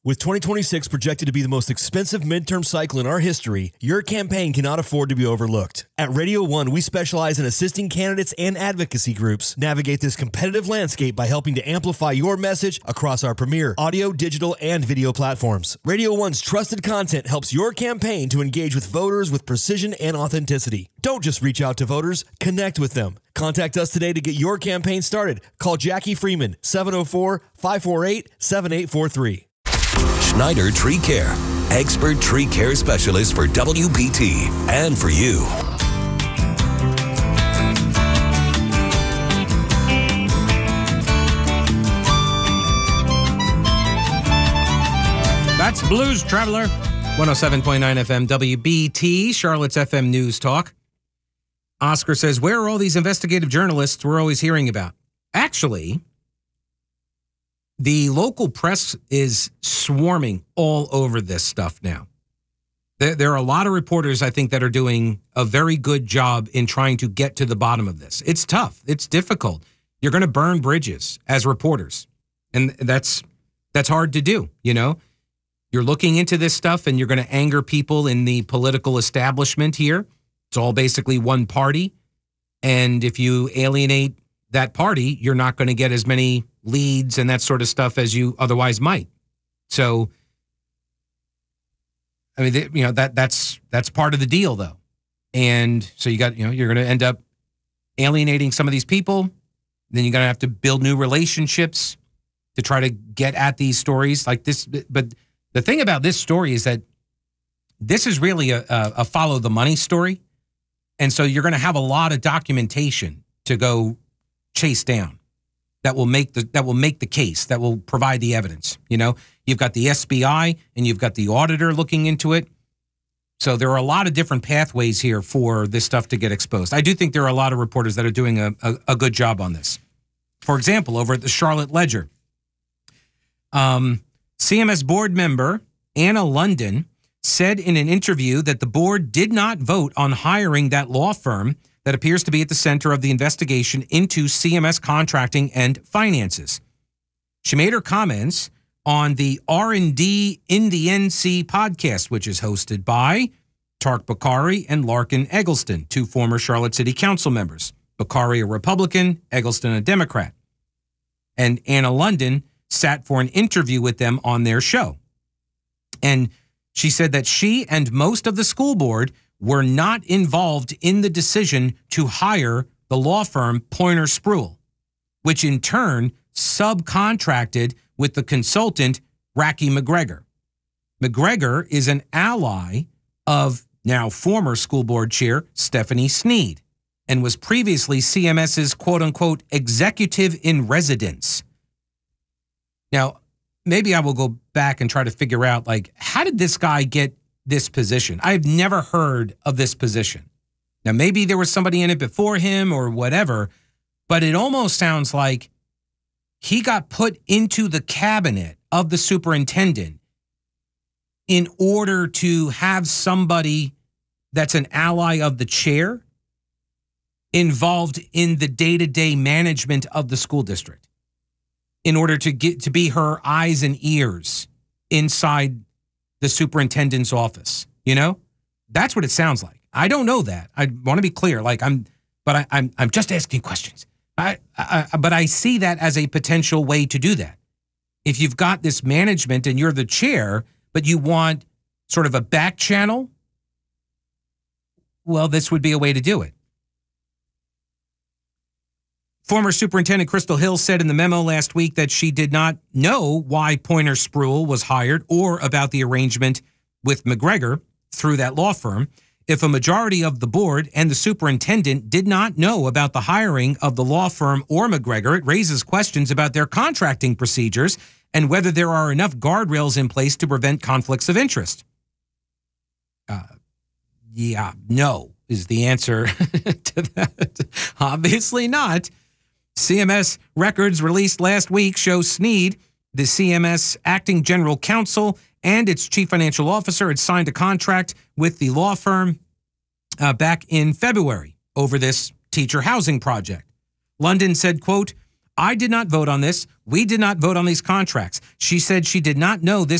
With 2026 projected to be the most expensive midterm cycle in our history, your campaign cannot afford to be overlooked. At Radio One, we specialize in assisting candidates and advocacy groups navigate this competitive landscape by helping to amplify your message across our premier audio, digital, and video platforms. Radio One's trusted content helps your campaign to engage with voters with precision and authenticity. Don't just reach out to voters, connect with them. Contact us today to get your campaign started. Call Jackie Freeman, 704-548-7843. Schneider Tree Care, expert tree care specialist for WPT and for you. That's Blues Traveler, 107.9 FM WBT, Charlotte's FM News Talk. Oscar says, where are all these investigative journalists we're always hearing about? Actually, the local press is swarming all over this stuff now. There are a lot of reporters, I think, that are doing a very good job in trying to get to the bottom of this. It's tough. It's difficult. You're going to burn bridges as reporters. And that's hard to do, you know. You're looking into this stuff and you're going to anger people in the political establishment here. It's all basically one party. And if you alienate that party, you're not going to get as many leads and that sort of stuff as you otherwise might. So, I mean, you know, that's part of the deal, though. And so you're going to end up alienating some of these people. Then you're going to have to build new relationships to try to get at these stories like this. But the thing about this story is that this is really a follow the money story. And so you're going to have a lot of documentation to go chase down that will make the case, that will provide the evidence. You know, you've got the SBI and you've got the auditor looking into it. So there are a lot of different pathways here for this stuff to get exposed. I do think there are a lot of reporters that are doing a good job on this. For example, over at the Charlotte Ledger, CMS board member Anna London said in an interview that the board did not vote on hiring that law firm that appears to be at the center of the investigation into CMS contracting and finances. She made her comments on the R&D in the NC podcast, which is hosted by Tark Bakari and Larkin Eggleston, two former Charlotte City Council members. Bakari, a Republican, Eggleston, a Democrat. And Anna London sat for an interview with them on their show. And she said that she and most of the school board were not involved in the decision to hire the law firm Poynter Spruill, which in turn subcontracted with the consultant Racky McGregor. McGregor is an ally of now former school board chair Stephanie Snead and was previously CMS's quote-unquote executive in residence. Now, maybe I will go back and try to figure out, like, how did this guy get this position? I've never heard of this position. Now, maybe there was somebody in it before him or whatever, but it almost sounds like he got put into the cabinet of the superintendent in order to have somebody that's an ally of the chair involved in the day-to-day management of the school district, in order to get to be her eyes and ears inside the superintendent's office. You know, that's what it sounds like. I don't know that. I want to be clear. Like I'm just asking questions. But I see that as a potential way to do that. If you've got this management and you're the chair, but you want sort of a back channel, well, this would be a way to do it. Former Superintendent Crystal Hill said in the memo last week that she did not know why Poynter Spruill was hired or about the arrangement with McGregor through that law firm. If a majority of the board and the superintendent did not know about the hiring of the law firm or McGregor, it raises questions about their contracting procedures and whether there are enough guardrails in place to prevent conflicts of interest. No is the answer to that. Obviously not. CMS records released last week show Snead, the CMS acting general counsel, and its chief financial officer had signed a contract with the law firm back in February over this teacher housing project. London said, quote, "I did not vote on this. We did not vote on these contracts. She said she did not know this